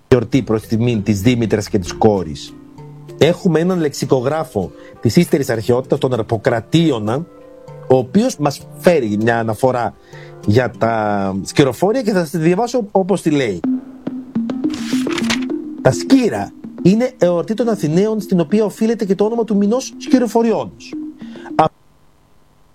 γιορτή προς τιμήν της Δήμητρας και της κόρης. Έχουμε έναν λεξικογράφο της ύστερης αρχαιότητας, τον Αρποκρατίωνα, ο οποίος μας φέρει μια αναφορά για τα σκυροφόρια και θα σας τη διαβάσω όπως τη λέει. Τα σκύρα είναι εορτή των Αθηναίων, στην οποία οφείλεται και το όνομα του μηνός Σκυροφοριώνος.